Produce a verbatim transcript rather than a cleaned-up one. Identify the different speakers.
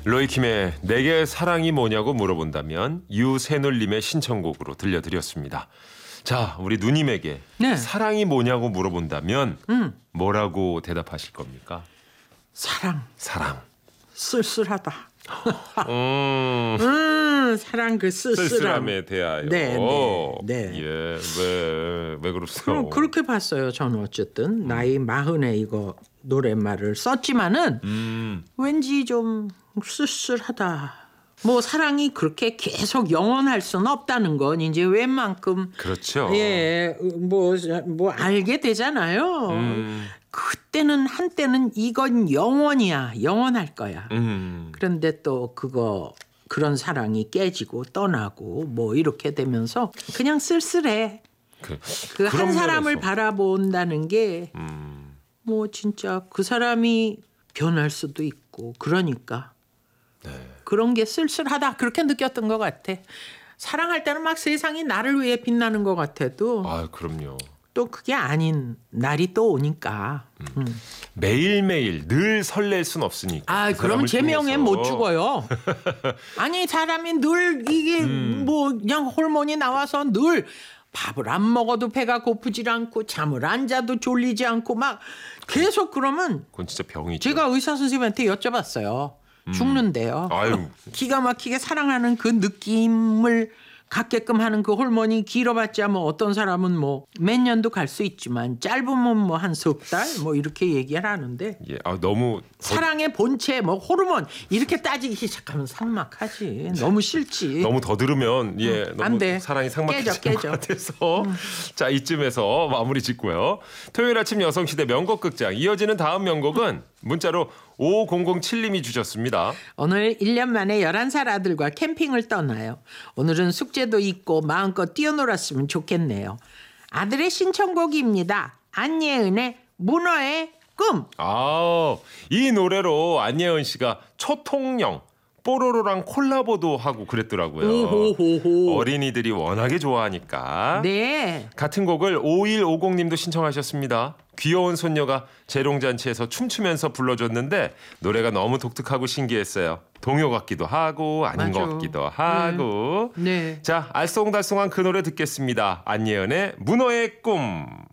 Speaker 1: 로이킴의 내게 사랑이 뭐냐고 물어본다면 유세놀님의 신청곡으로 들려드렸습니다. 자, 우리 누님에게
Speaker 2: 네.
Speaker 1: 사랑이 뭐냐고 물어본다면
Speaker 2: 음.
Speaker 1: 뭐라고 대답하실 겁니까?
Speaker 2: 사랑
Speaker 1: 사랑.
Speaker 2: 쓸쓸하다.
Speaker 1: 음,
Speaker 2: 음, 사랑 그 쓸쓸함.
Speaker 1: 쓸쓸함에 대하여.
Speaker 2: 네, 네, 네.
Speaker 1: 예, 왜, 왜 그러세요?
Speaker 2: 그럼 그렇게 봤어요. 저는 어쨌든 나이 마흔에 이거 노랫말을 썼지만은
Speaker 1: 음,
Speaker 2: 왠지 좀 쓸쓸하다. 뭐 사랑이 그렇게 계속 영원할 수는 없다는 건 이제 웬만큼
Speaker 1: 그렇죠.
Speaker 2: 예, 뭐, 뭐 알게 되잖아요.
Speaker 1: 음,
Speaker 2: 그때는 한때는 이건 영원이야. 영원할 거야.
Speaker 1: 음,
Speaker 2: 그런데 또 그거 그런 사랑이 깨지고 떠나고 뭐 이렇게 되면서 그냥 쓸쓸해.
Speaker 1: 그,
Speaker 2: 그 한
Speaker 1: 그런
Speaker 2: 사람을
Speaker 1: 면에서.
Speaker 2: 바라본다는 게 뭐
Speaker 1: 음,
Speaker 2: 진짜 그 사람이 변할 수도 있고 그러니까
Speaker 1: 네.
Speaker 2: 그런 게 쓸쓸하다 그렇게 느꼈던 것 같아. 사랑할 때는 막 세상이 나를 위해 빛나는 것 같아도
Speaker 1: 아, 그럼요.
Speaker 2: 또 그게 아닌 날이 또 오니까. 음.
Speaker 1: 매일매일 늘 설렐 순 없으니까.
Speaker 2: 아,
Speaker 1: 그
Speaker 2: 그럼
Speaker 1: 사람을
Speaker 2: 제 명예
Speaker 1: 통해서.
Speaker 2: 못 죽어요. 아니 사람이 늘 이게
Speaker 1: 음.
Speaker 2: 뭐 그냥 호르몬이 나와서 늘 밥을 안 먹어도 배가 고프질 않고 잠을 안 자도 졸리지 않고 막 계속 그러면
Speaker 1: 그건 진짜 병이죠.
Speaker 2: 제가 의사 선생님한테 여쭤봤어요. 죽는데요.
Speaker 1: 아유.
Speaker 2: 기가 막히게 사랑하는 그 느낌을 갖게끔 하는 그 호르몬이 길어봤자 뭐 어떤 사람은 뭐 몇 년도 갈 수 있지만 짧으면 뭐 한 석 달 뭐 이렇게 얘기를 하는데
Speaker 1: 예, 아, 너무
Speaker 2: 사랑의 본체 뭐 호르몬 이렇게 따지기 시작하면 삭막하지. 너무 싫지.
Speaker 1: 너무 더 들으면 예
Speaker 2: 음,
Speaker 1: 너무
Speaker 2: 안 돼.
Speaker 1: 사랑이 상막해질
Speaker 2: 깨져, 깨져.
Speaker 1: 것 같아서 자 이쯤에서 마무리 짓고요. 토요일 아침 여성시대 명곡극장 이어지는 다음 명곡은 문자로 오공공칠님이 주셨습니다.
Speaker 2: 오늘 일 년 만에 열한 살 아들과 캠핑을 떠나요. 오늘은 숙제도 있고 마음껏 뛰어놀았으면 좋겠네요. 아들의 신청곡입니다. 안예은의 문어의 꿈.
Speaker 1: 아, 이 노래로 안예은 씨가 초통령 뽀로로랑 콜라보도 하고 그랬더라고요.
Speaker 2: 오호호호.
Speaker 1: 어린이들이 워낙에 좋아하니까.
Speaker 2: 네.
Speaker 1: 같은 곡을 오일오공님도 신청하셨습니다. 귀여운 손녀가 재롱잔치에서 춤추면서 불러줬는데 노래가 너무 독특하고 신기했어요. 동요 같기도 하고 아닌
Speaker 2: 맞아.
Speaker 1: 것 같기도 하고.
Speaker 2: 네.
Speaker 1: 자, 알쏭달쏭한 그 노래 듣겠습니다. 안예은의 문어의 꿈.